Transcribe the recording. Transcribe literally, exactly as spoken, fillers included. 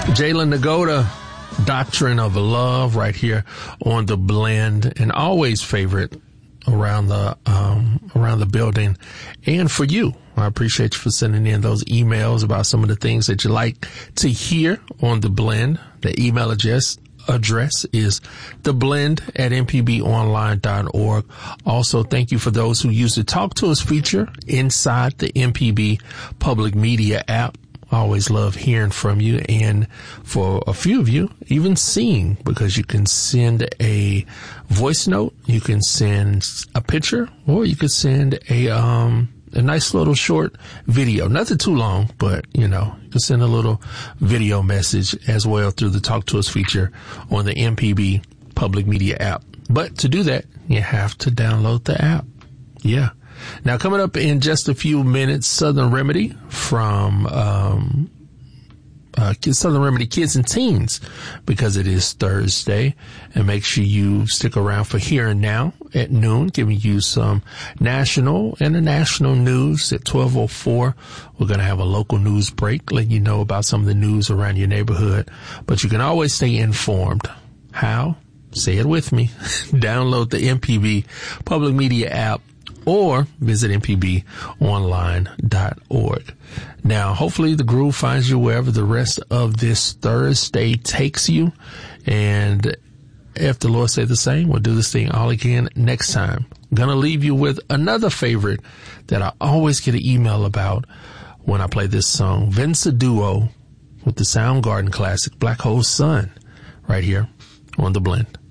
Jalen Nagoda, Doctrine of Love, right here on The Blend, and always favorite around the um around the building. And for you, I appreciate you for sending in those emails about some of the things that you like to hear on The Blend. The email address address is theblend at m p b online dot org. Also, thank you for those who use the Talk to Us feature inside the M P B Public Media app. Always love hearing from you, and for a few of you, even seeing, because you can send a voice note, you can send a picture, or you can send a um a nice little short video. Nothing too long, but you know, you can send a little video message as well through the Talk to Us feature on the M P B Public Media app. But to do that, you have to download the app. Yeah. Now, coming up in just a few minutes, Southern Remedy from um uh Southern Remedy Kids and Teens, because it is Thursday. And make sure you stick around for Here and Now at noon, giving you some national, international news. At twelve oh four, we're going to have a local news break, letting you know about some of the news around your neighborhood. But you can always stay informed. How? Say it with me. Download the M P B Public Media app, or visit m p b online dot org. Now, hopefully the groove finds you wherever the rest of this Thursday takes you. And if the Lord say the same, we'll do this thing all again next time. I'm going to leave you with another favorite that I always get an email about when I play this song. Vince Duo with the Soundgarden classic Black Hole Sun, right here on The Blend.